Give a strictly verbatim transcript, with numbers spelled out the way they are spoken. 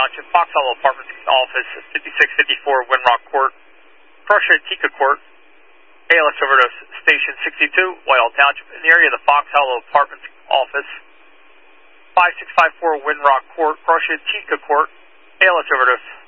Township, Fox Hollow Apartments Office, fifty-six fifty-four Winrock Court, Crossroad Tika Court, A L S Overdose Station sixty-two, Whitehall Township, in the area of the Fox Hollow Apartments Office, five six five four Winrock Court, Crossroad Tika Court, A L S Overdose.